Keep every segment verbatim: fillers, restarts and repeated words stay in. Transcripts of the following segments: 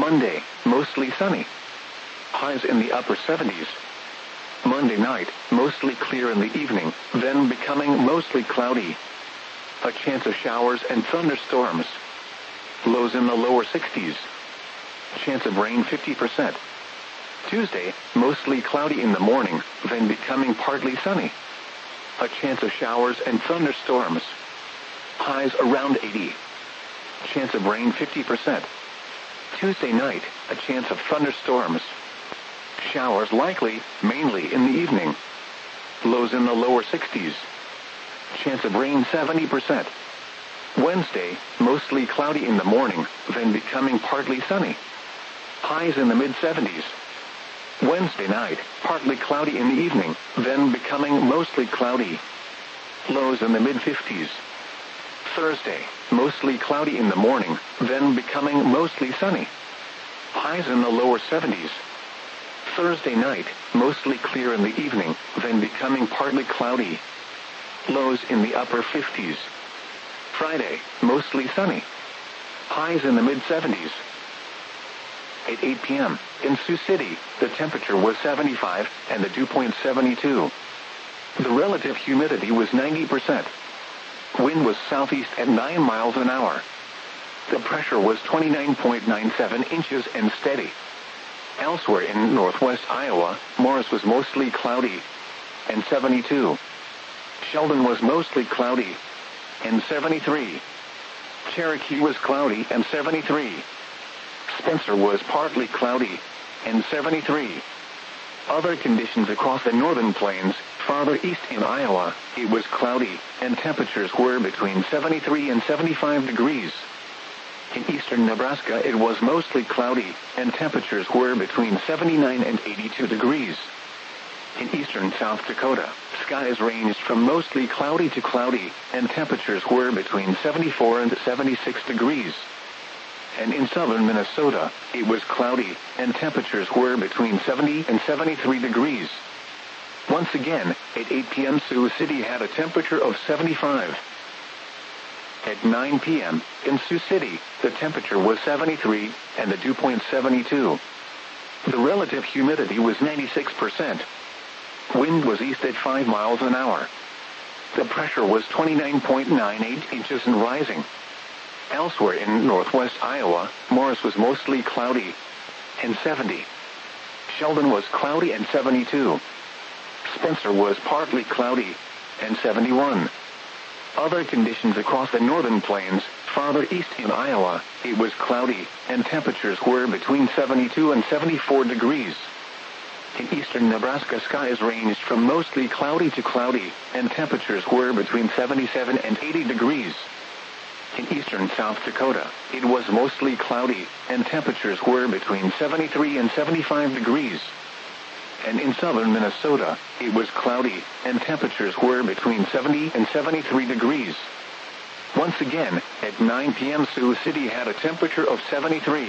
Monday, mostly sunny. Highs in the upper seventies. Monday night, mostly clear in the evening, then becoming mostly cloudy. A chance of showers and thunderstorms. Lows in the lower sixties. Chance of rain fifty percent. Tuesday, mostly cloudy in the morning, then becoming partly sunny. A chance of showers and thunderstorms. Highs around eighty. Chance of rain fifty percent. Tuesday night, a chance of thunderstorms. Showers likely, mainly in the evening. Lows in the lower sixties. Chance of rain seventy percent. Wednesday, mostly cloudy in the morning, then becoming partly sunny. Highs in the mid seventies. Wednesday night, partly cloudy in the evening, then becoming mostly cloudy. Lows in the mid fifties. Thursday, mostly cloudy in the morning, then becoming mostly sunny. Highs in the lower seventies. Thursday night, mostly clear in the evening, then becoming partly cloudy. Lows in the upper fifties. Friday, mostly sunny. Highs in the mid seventies. At eight p m, in Sioux City, the temperature was seventy-five, and the dew point seventy-two. The relative humidity was ninety percent. Wind was southeast at nine miles an hour. The pressure was twenty-nine point nine seven inches and steady. Elsewhere in northwest Iowa, Morris was mostly cloudy, and seventy-two. Sheldon was mostly cloudy, and seventy-three. Cherokee was cloudy, and seventy-three. Spencer was partly cloudy, and seventy-three. Other conditions across the northern plains, farther east in Iowa, it was cloudy, and temperatures were between seventy-three and seventy-five degrees. In eastern Nebraska it was mostly cloudy, and temperatures were between seventy-nine and eighty-two degrees. In eastern South Dakota, skies ranged from mostly cloudy to cloudy, and temperatures were between seventy-four and seventy-six degrees. And in southern Minnesota, it was cloudy, and temperatures were between seventy and seventy-three degrees. Once again, at eight p m Sioux City had a temperature of seventy-five. At nine p m, in Sioux City, the temperature was seventy-three, and the dew point seventy-two. The relative humidity was ninety-six percent. Wind was east at five miles an hour. The pressure was twenty-nine point nine eight inches and rising. Elsewhere in northwest Iowa, Morris was mostly cloudy, and seventy. Sheldon was cloudy and seventy-two. Spencer was partly cloudy, and seventy-one. Other conditions across the northern plains, farther east in Iowa, it was cloudy, and temperatures were between seventy-two and seventy-four degrees. In eastern Nebraska skies ranged from mostly cloudy to cloudy, and temperatures were between seventy-seven and eighty degrees. In eastern South Dakota, it was mostly cloudy, and temperatures were between seventy-three and seventy-five degrees. And in southern Minnesota, it was cloudy, and temperatures were between seventy and seventy-three degrees. Once again, at nine p m Sioux City had a temperature of seventy-three.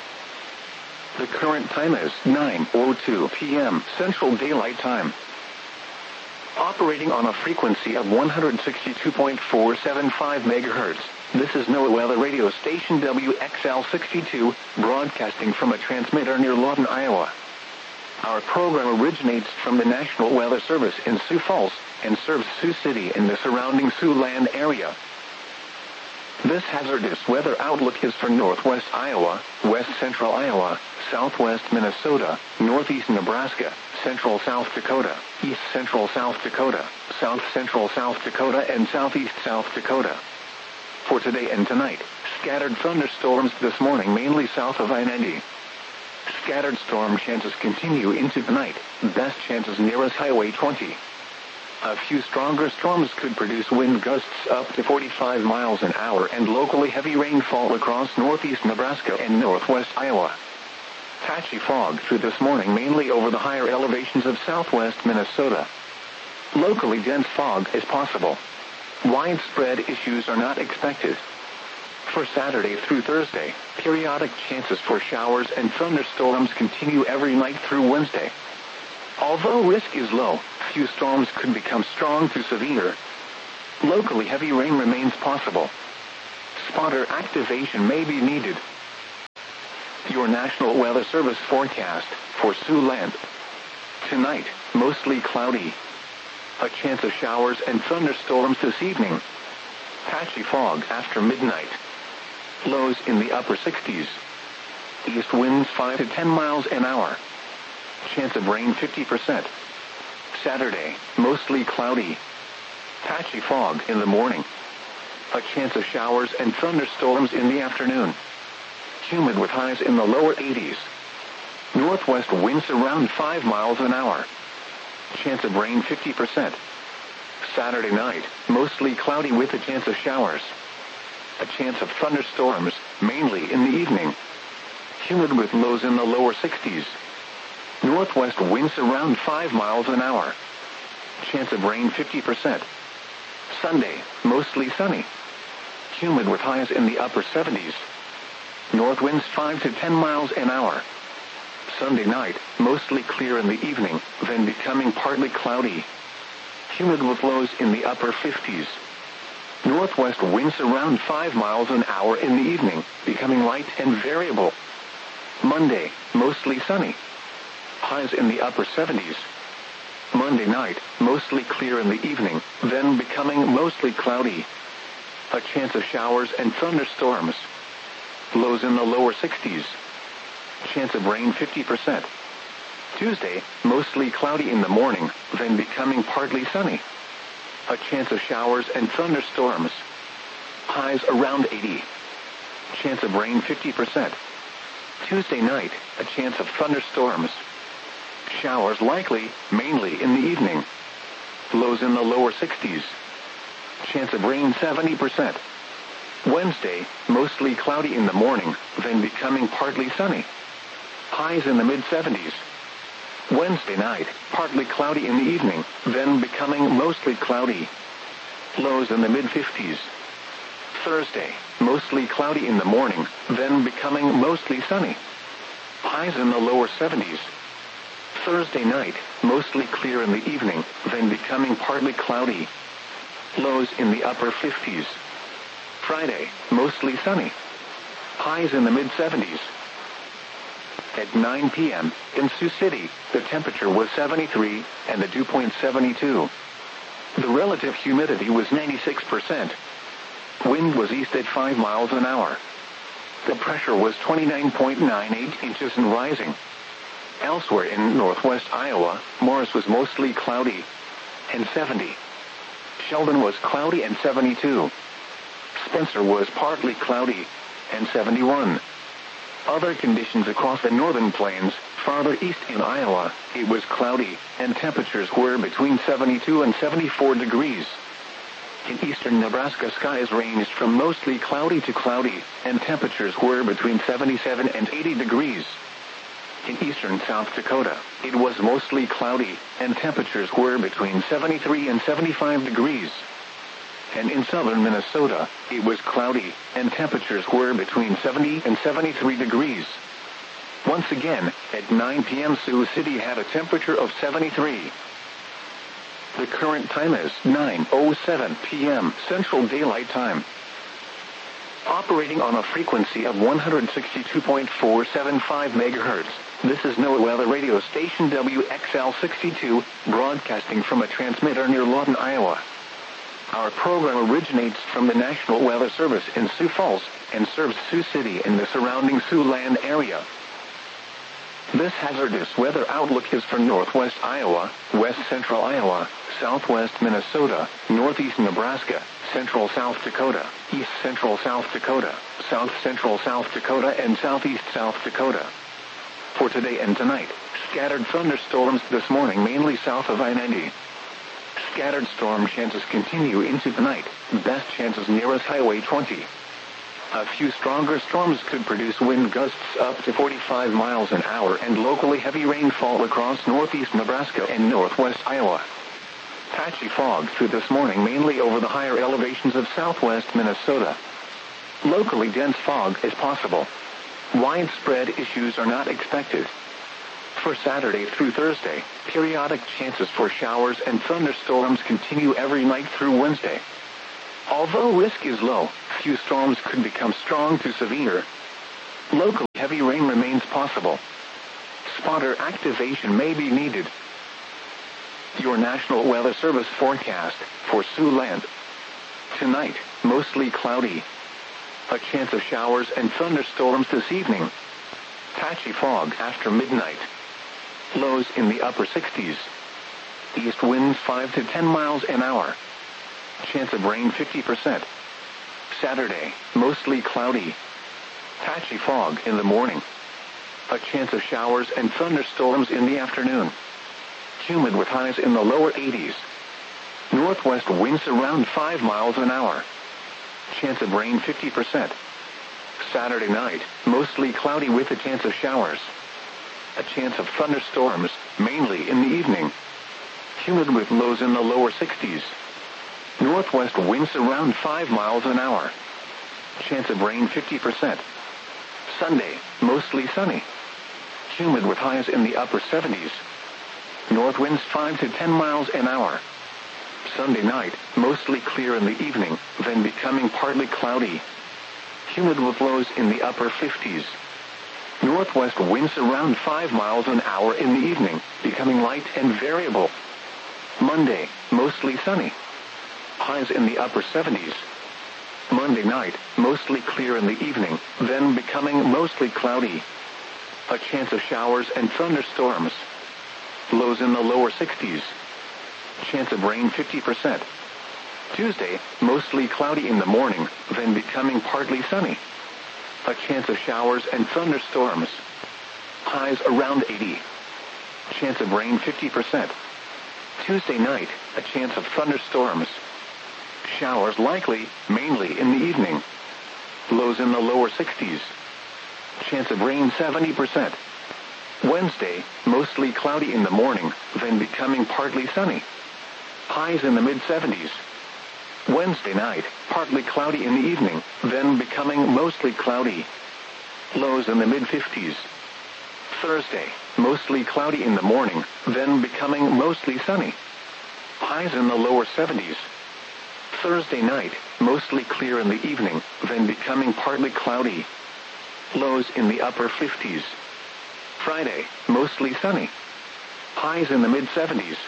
The current time is nine oh two p m Central Daylight Time. Operating on a frequency of one hundred sixty-two point four seven five megahertz, this is NOAA Weather Radio Station W X L sixty-two, broadcasting from a transmitter near Lawton, Iowa. Our program originates from the National Weather Service in Sioux Falls, and serves Sioux City and the surrounding Siouxland area. This hazardous weather outlook is for northwest Iowa, west central Iowa, southwest Minnesota, northeast Nebraska, central South Dakota, east central South Dakota, south central South Dakota, and southeast South Dakota. For today and tonight, scattered thunderstorms this morning mainly south of I ninety. Scattered storm chances continue into tonight, best chances nearest Highway twenty. A few stronger storms could produce wind gusts up to forty-five miles an hour and locally heavy rainfall across northeast Nebraska and northwest Iowa. Patchy fog through this morning mainly over the higher elevations of southwest Minnesota. Locally dense fog is possible. Widespread issues are not expected. For Saturday through Thursday, periodic chances for showers and thunderstorms continue every night through Wednesday. Although risk is low, few storms could become strong to severe. Locally heavy rain remains possible. Spotter activation may be needed. your National Weather Service forecast for Siouxland. Tonight, mostly cloudy. A chance of showers and thunderstorms this evening. Patchy fog after midnight. Lows in the upper sixties. East winds five to ten miles an hour. Chance of rain fifty percent. Saturday, mostly cloudy. Patchy fog in the morning. A chance of showers and thunderstorms in the afternoon. Humid with highs in the lower eighties. Northwest winds around five miles an hour. Chance of rain fifty percent. Saturday night, mostly cloudy with a chance of showers. A chance of thunderstorms, mainly in the evening. Humid with lows in the lower sixties. Northwest winds around five miles an hour. Chance of rain fifty percent. Sunday, mostly sunny. Humid with highs in the upper seventies. North winds five to ten miles an hour. Sunday night, mostly clear in the evening, then becoming partly cloudy. Humid with lows in the upper fifties. Northwest winds around five miles an hour in the evening, becoming light and variable. Monday, mostly sunny. Highs in the upper seventies. Monday night, mostly clear in the evening, then becoming mostly cloudy. A chance of showers and thunderstorms. Lows in the lower sixties. Chance of rain fifty percent. Tuesday, mostly cloudy in the morning, then becoming partly sunny. A chance of showers and thunderstorms. Highs around eighty. Chance of rain fifty percent. Tuesday night, a chance of thunderstorms. Showers likely, mainly in the evening. Lows in the lower sixties. Chance of rain seventy percent. Wednesday, mostly cloudy in the morning, then becoming partly sunny. Highs in the mid seventies. Wednesday night, partly cloudy in the evening, then becoming mostly cloudy. Lows in the mid fifties. Thursday, mostly cloudy in the morning, then becoming mostly sunny. Highs in the lower seventies. Thursday night, mostly clear in the evening, then becoming partly cloudy. Lows in the upper fifties. Friday, mostly sunny. Highs in the mid seventies. At nine p.m., in Sioux City, the temperature was seventy-three, and the dew point seventy-two. The relative humidity was ninety-six percent. Wind was east at five miles an hour. The pressure was twenty-nine point nine eight inches and rising. Elsewhere in northwest Iowa, Morris was mostly cloudy, and seventy. Sheldon was cloudy and seventy-two. Spencer was partly cloudy, and seventy-one. Other conditions across the northern plains, farther east in Iowa, it was cloudy, and temperatures were between seventy-two and seventy-four degrees. In eastern Nebraska, skies ranged from mostly cloudy to cloudy, and temperatures were between seventy-seven and eighty degrees. In eastern South Dakota, it was mostly cloudy, and temperatures were between seventy-three and seventy-five degrees. And in southern Minnesota, it was cloudy, and temperatures were between seventy and seventy-three degrees. Once again, at nine p.m. Sioux City had a temperature of seventy-three. The current time is nine oh seven p.m. Central Daylight Time. Operating on a frequency of one hundred sixty-two point four seven five megahertz, this is NOAA Weather Radio Station W X L sixty-two, broadcasting from a transmitter near Lawton, Iowa. Our program originates from the National Weather Service in Sioux Falls and serves Sioux City and the surrounding Siouxland area. This hazardous weather outlook is for northwest Iowa, west central Iowa, southwest Minnesota, northeast Nebraska, central South Dakota, east central South Dakota, south central South Dakota, and southeast South Dakota. For today and tonight, scattered thunderstorms this morning mainly south of I ninety. Scattered storm chances continue into the night, best chances nearest Highway twenty. A few stronger storms could produce wind gusts up to forty-five miles an hour and locally heavy rainfall across northeast Nebraska and northwest Iowa. Patchy fog through this morning mainly over the higher elevations of southwest Minnesota. Locally dense fog is possible. Widespread issues are not expected. For Saturday through Thursday, periodic chances for showers and thunderstorms continue every night through Wednesday. Although risk is low, few storms could become strong to severe. Local heavy rain remains possible. Spotter activation may be needed. Your National Weather Service forecast for Siouxland. Tonight, mostly cloudy. A chance of showers and thunderstorms this evening. Patchy fog after midnight. Lows in the upper sixties. East winds five to ten miles an hour. Chance of rain fifty percent. Saturday, mostly cloudy. Patchy fog in the morning. A chance of showers and thunderstorms in the afternoon. Humid with highs in the lower eighties. Northwest winds around five miles an hour. Chance of rain fifty percent. Saturday night, mostly cloudy with a chance of showers. A chance of thunderstorms, mainly in the evening. Humid with lows in the lower sixties. Northwest winds around five miles an hour. Chance of rain fifty percent. Sunday, mostly sunny. Humid with highs in the upper seventies. North winds five to ten miles an hour. Sunday night, mostly clear in the evening, then becoming partly cloudy. Humid with lows in the upper fifties. Northwest winds around five miles an hour in the evening, becoming light and variable. Monday, mostly sunny. Highs in the upper seventies. Monday night, mostly clear in the evening, then becoming mostly cloudy. A chance of showers and thunderstorms. Lows in the lower sixties. Chance of rain fifty percent. Tuesday, mostly cloudy in the morning, then becoming partly sunny. A chance of showers and thunderstorms. Highs around eighty. Chance of rain fifty percent. Tuesday night, a chance of thunderstorms. Showers likely, mainly in the evening. Lows in the lower sixties. Chance of rain seventy percent. Wednesday, mostly cloudy in the morning, then becoming partly sunny. Highs in the mid seventies. Wednesday night, partly cloudy in the evening, then becoming mostly cloudy. Lows in the mid fifties. Thursday, mostly cloudy in the morning, then becoming mostly sunny. Highs in the lower seventies. Thursday night, mostly clear in the evening, then becoming partly cloudy. Lows in the upper fifties. Friday, mostly sunny. Highs in the mid seventies.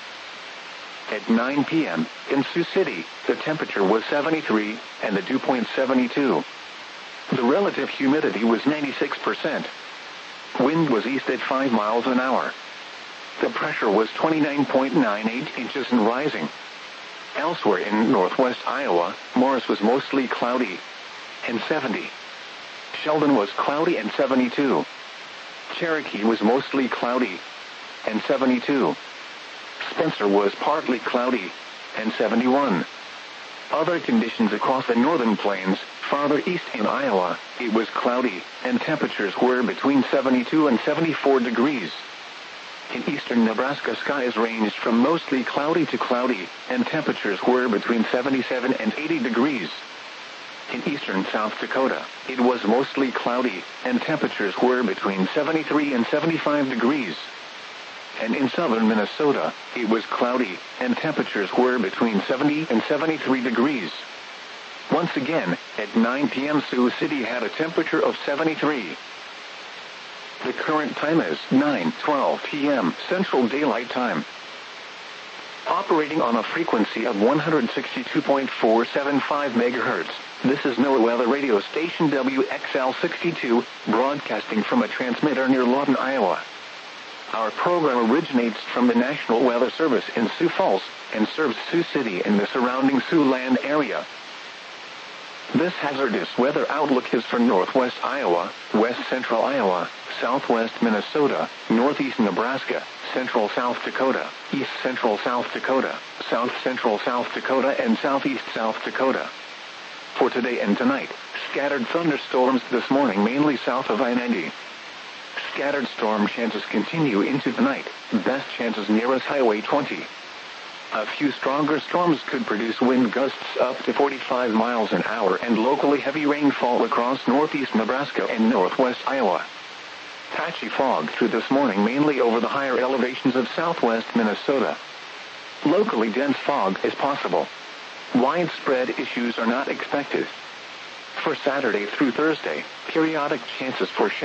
At nine p.m., in Sioux City, the temperature was seventy-three, and the dew point seventy-two. The relative humidity was ninety-six percent. Wind was east at five miles an hour. The pressure was twenty-nine point nine eight inches and rising. Elsewhere in northwest Iowa, Morris was mostly cloudy, and seventy. Sheldon was cloudy and seventy-two. Cherokee was mostly cloudy, and seventy-two. Spencer was partly cloudy, and seventy-one. Other conditions across the northern plains, farther east in Iowa, it was cloudy, and temperatures were between seventy-two and seventy-four degrees. In eastern Nebraska, skies ranged from mostly cloudy to cloudy, and temperatures were between seventy-seven and eighty degrees. In eastern South Dakota, it was mostly cloudy, and temperatures were between seventy-three and seventy-five degrees. And in southern Minnesota, it was cloudy, and temperatures were between seventy and seventy-three degrees. Once again, at nine p.m. Sioux City had a temperature of seventy-three. The current time is nine twelve p.m. Central Daylight Time. Operating on a frequency of one hundred sixty-two point four seven five megahertz, this is NOAA Weather Radio Station W X L sixty-two, broadcasting from a transmitter near Lawton, Iowa. Our program originates from the National Weather Service in Sioux Falls, and serves Sioux City and the surrounding Siouxland area. This hazardous weather outlook is for northwest Iowa, west central Iowa, southwest Minnesota, northeast Nebraska, central South Dakota, east central South Dakota, south central South Dakota, and southeast South Dakota. For today and tonight, scattered thunderstorms this morning mainly south of I ninety. Scattered storm chances continue into the night, best chances nearest Highway twenty. A few stronger storms could produce wind gusts up to forty-five miles an hour and locally heavy rainfall across northeast Nebraska and northwest Iowa. Patchy fog through this morning mainly over the higher elevations of southwest Minnesota. Locally dense fog is possible. Widespread issues are not expected. For Saturday through Thursday, periodic chances for showers.